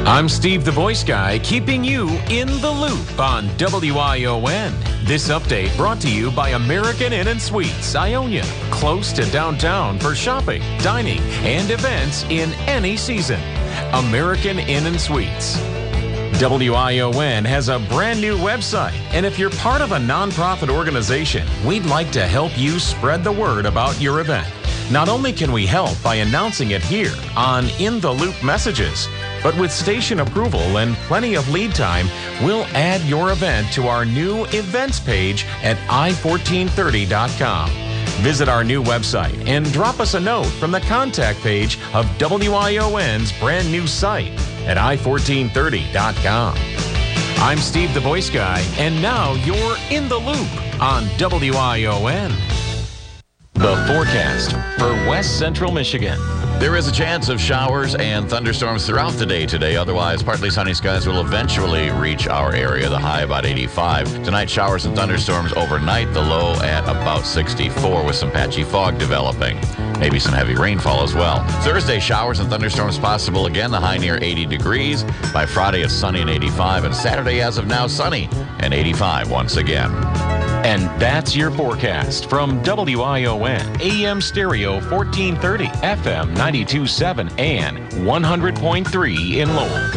I'm Steve the Voice Guy, keeping you in the loop on WION. This update brought to you by American Inn & Suites, Ionia, close to downtown for shopping, dining, and events in any season. American Inn & Suites. WION has a brand new website, and if you're part of a nonprofit organization, we'd like to help you spread the word about your event. Not only can we help by announcing it here on In the Loop messages, but with station approval and plenty of lead time, we'll add your event to our new events page at i1430.com. Visit our new website and drop us a note from the contact page of WION's brand new site at i1430.com. I'm Steve the Voice Guy, and now you're in the loop on WION. The forecast for West Central Michigan. There is a chance of showers and thunderstorms throughout the day today. Otherwise, partly sunny skies will eventually reach our area, the high about 85. Tonight, showers and thunderstorms overnight, the low at about 64 with some patchy fog developing. Maybe some heavy rainfall as well. Thursday, showers and thunderstorms possible again, the high near 80 degrees. By Friday, it's sunny and 85. And Saturday, as of now, sunny and 85 once again. And that's your forecast from WION, AM stereo 1430, FM 92.7, and 100.3 in Lowell.